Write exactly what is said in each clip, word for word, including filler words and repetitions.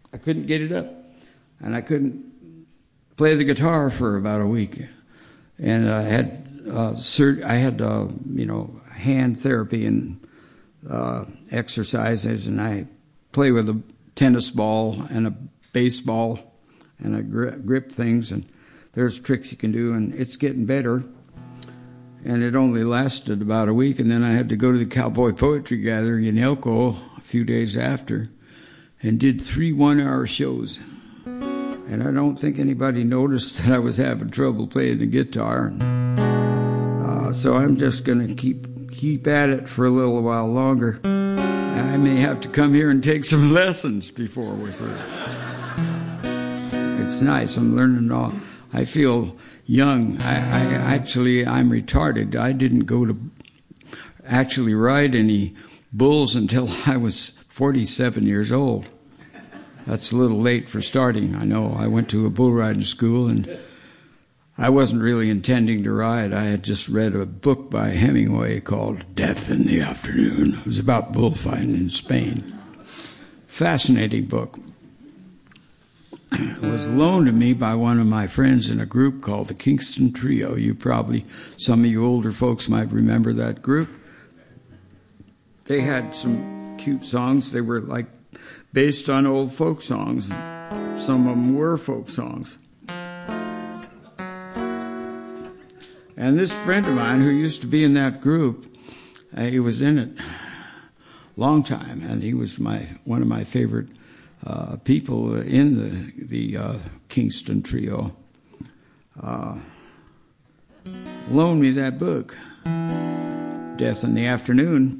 I couldn't get it up. And I couldn't play the guitar for about a week. And I had, uh, sur- I had, uh, you know, hand therapy and uh, exercises, and I play with a tennis ball and a baseball, and I gri- grip things, and there's tricks you can do, and it's getting better. And it only lasted about a week, and then I had to go to the Cowboy Poetry Gathering in Elko a few days after and did three one-hour shows. And I don't think anybody noticed that I was having trouble playing the guitar. Uh, so I'm just going to keep keep at it for a little while longer. I may have to come here and take some lessons before we're through. It's nice. I'm learning all. I feel young. I, I actually, I'm retarded. I didn't go to actually ride any bulls until I was forty-seven years old. That's a little late for starting, I know. I went to a bull riding school, and I wasn't really intending to ride. I had just read a book by Hemingway called Death in the Afternoon. It was about bullfighting in Spain. Fascinating book. It was loaned to me by one of my friends in a group called the Kingston Trio. You probably, some of you older folks might remember that group. They had some cute songs. They were like based on old folk songs. Some of them were folk songs. And this friend of mine who used to be in that group, uh, he was in it a long time, and he was my one of my favorite uh, people in the the uh, Kingston Trio. Uh, loaned me that book, Death in the Afternoon.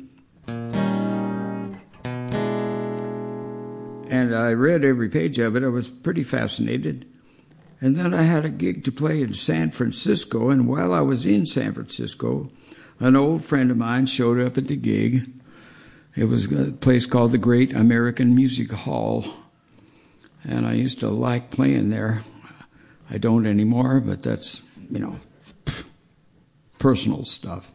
And I read every page of it. I was pretty fascinated. And then I had a gig to play in San Francisco. And while I was in San Francisco, an old friend of mine showed up at the gig. It was a place called the Great American Music Hall. And I used to like playing there. I don't anymore, but that's, you know, personal stuff.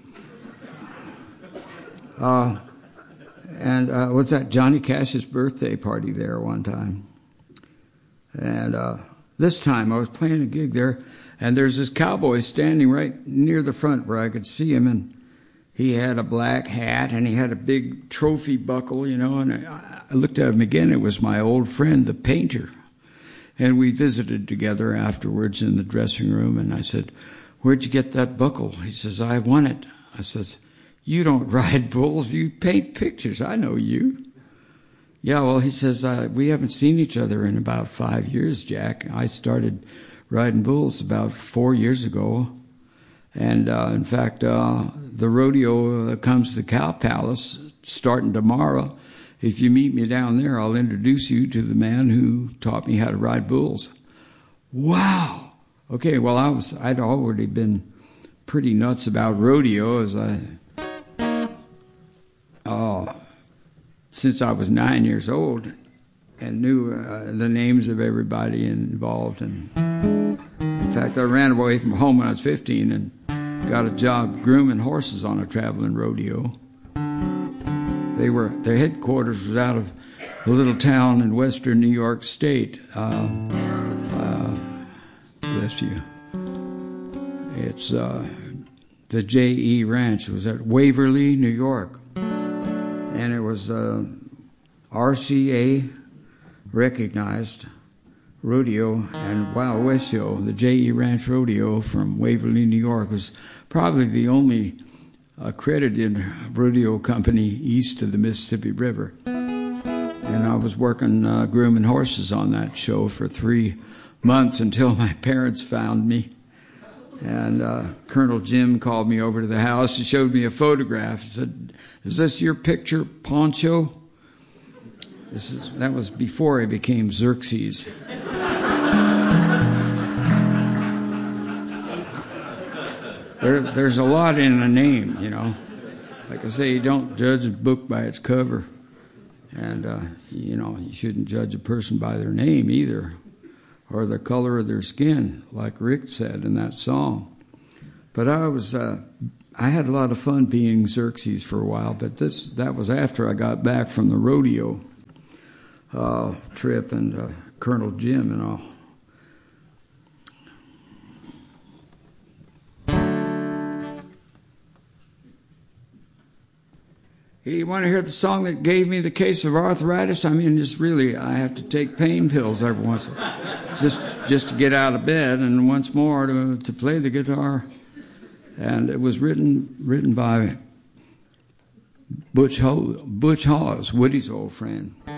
Uh... And uh, was at Johnny Cash's birthday party there one time. And uh, this time I was playing a gig there, and there's this cowboy standing right near the front where I could see him, and he had a black hat, and he had a big trophy buckle, you know, and I, I looked at him again. It was my old friend, the painter. And we visited together afterwards in the dressing room, and I said, "Where'd you get that buckle?" He says, "I won it." I says, "You don't ride bulls, you paint pictures. I know you." "Yeah, well," he says, uh, "we haven't seen each other in about five years, Jack. I started riding bulls about four years ago. And, uh, in fact, uh, the rodeo that comes to the Cow Palace starting tomorrow. If you meet me down there, I'll introduce you to the man who taught me how to ride bulls." Wow. Okay, well, I was, I'd already been pretty nuts about rodeo as I... Oh, since I was nine years old, and knew uh, the names of everybody involved. And in fact, I ran away from home when I was fifteen and got a job grooming horses on a traveling rodeo. They were their headquarters was out of a little town in western New York State. Uh, uh, bless you. It's uh, the J E Ranch. It was at Waverly, New York. And it was uh, R C A recognized rodeo and Wild West show. The J E Ranch Rodeo from Waverly, New York was probably the only accredited rodeo company east of the Mississippi River. And I was working uh, grooming horses on that show for three months until my parents found me. And uh, Colonel Jim called me over to the house and showed me a photograph. He said, "Is this your picture, Poncho?" This is, that was before he became Xerxes. there, there's a lot in a name, you know. Like I say, you don't judge a book by its cover. And, uh, you know, you shouldn't judge a person by their name either, or the color of their skin, like Rick said in that song. But I was, uh, I had a lot of fun being Xerxes for a while, but this that was after I got back from the rodeo. uh, Trip and uh, Colonel Jim and all. You want to hear the song that gave me the case of arthritis? I mean, it's really, I have to take pain pills every once in a while, just just to get out of bed, and once more to to play the guitar. And it was written written by Butch Ho, Butch Hawes, Woody's old friend.